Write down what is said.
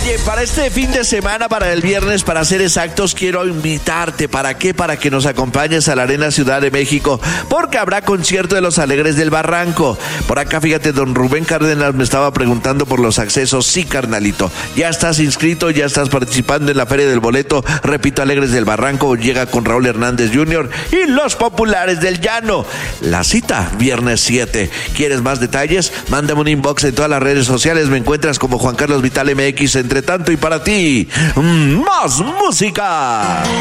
Oye, para este fin de semana, para el viernes, para ser exactos, quiero invitarte. ¿Para qué? Para que nos acompañes a la Arena Ciudad de México, porque habrá concierto de Los Alegres del Barranco. Por acá, fíjate, don Rubén Cárdenas me estaba preguntando por los accesos. Sí, carnalito, ya estás inscrito, ya estás participando en la Feria del Boleto. Repito, Alegres del Barranco llega con Raúl Hernández Jr. y Los Populares del Llano. La cita, viernes 7. ¿Quieres más detalles? Mándame un inbox en todas las redes sociales. Me encuentras como Juan Carlos Vital MX. Entre tanto y para ti, más música.